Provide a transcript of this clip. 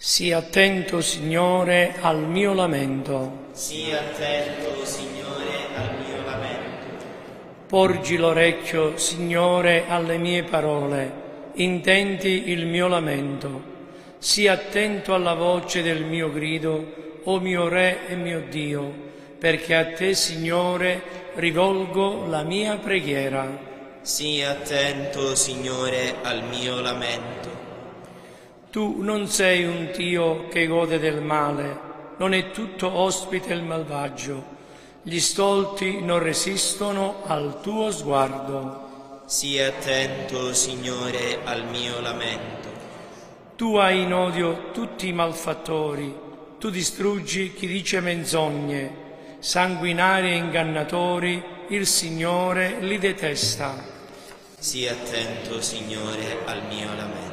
Sii attento, Signore, al mio lamento. Sii attento, Signore, al mio lamento. Porgi l'orecchio, Signore, alle mie parole, intenti il mio lamento. Sii attento alla voce del mio grido, o mio Re e mio Dio, perché a te, Signore, rivolgo la mia preghiera. Sii attento, Signore, al mio lamento. Tu non sei un Dio che gode del male, non è tutto ospite il malvagio. Gli stolti non resistono al tuo sguardo. Sii attento, Signore, al mio lamento. Tu hai in odio tutti i malfattori, tu distruggi chi dice menzogne, sanguinari e ingannatori, il Signore li detesta. Sii attento, Signore, al mio lamento.